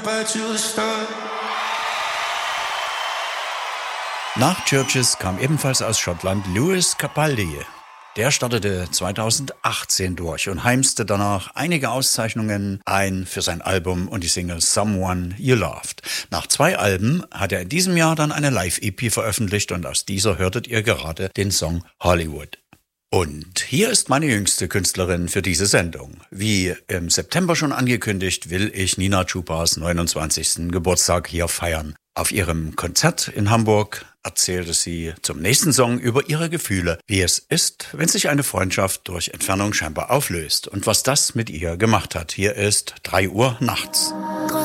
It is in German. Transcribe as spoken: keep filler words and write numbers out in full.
but you stood. Nach Churches kam ebenfalls aus Schottland Lewis Capaldi. Der startete zweitausendachtzehn durch und heimste danach einige Auszeichnungen ein für sein Album und die Single Someone You Loved. Nach zwei Alben hat er in diesem Jahr dann eine Live-E P veröffentlicht und aus dieser hörtet ihr gerade den Song Hollywood. Und hier ist meine jüngste Künstlerin für diese Sendung. Wie im September schon angekündigt, will ich Nina Chupas neunundzwanzigsten Geburtstag hier feiern. Auf ihrem Konzert in Hamburg erzählte sie zum nächsten Song über ihre Gefühle, wie es ist, wenn sich eine Freundschaft durch Entfernung scheinbar auflöst und was das mit ihr gemacht hat. Hier ist drei Uhr nachts.